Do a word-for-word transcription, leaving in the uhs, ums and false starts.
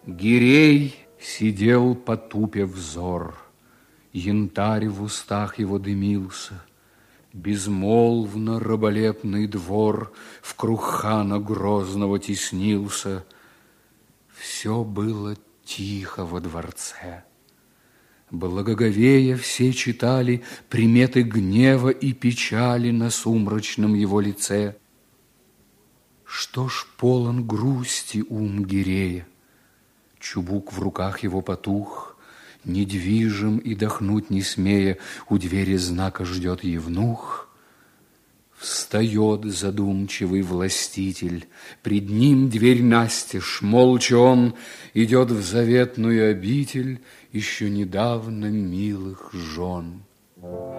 Гирей сидел, потупив взор, янтарь в устах его дымился. Безмолвно раболепный двор в круг хана грозного теснился. Все было тихо во дворце. Благоговея все читали приметы гнева и печали на сумрачном его лице. Что ж полон грусти ум Гирея? Чубук в руках его потух, недвижим и дохнуть не смея, у двери знака ждет евнух. Встает задумчивый властитель, пред ним дверь настежь, молча он идет в заветную обитель еще недавно милых жен.